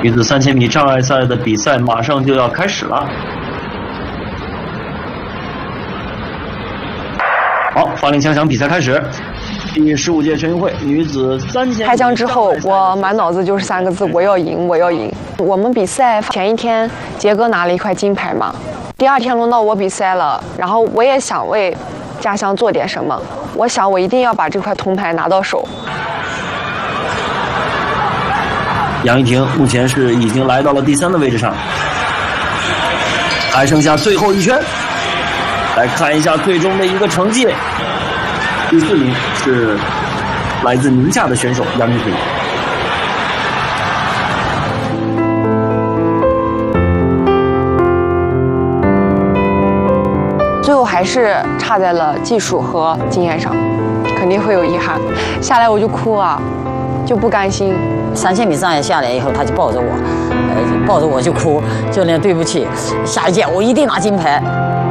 女子3000米障碍赛的比赛马上就要开始了。好，发令枪响，比赛开始。第15届全运会女子3000。 开枪之后，我满脑子就是3个字：我要赢，我要赢。我们比赛前一天，杰哥拿了1块金牌嘛。第2天轮到我比赛了，然后我也想为家乡做点什么。我想我一定要把这块铜牌拿到手。 杨怡婷目前是已经来到了第3的位置上，还剩下最后1圈。来看一下最终的一个成绩。第4名是来自宁夏的选手杨怡婷。 最后还是差在了技术和经验上，肯定会有遗憾。下来我就哭啊，就不甘心。 3000米障碍下来以后，他就抱着我，就哭，教练对不起，下一届我一定拿金牌。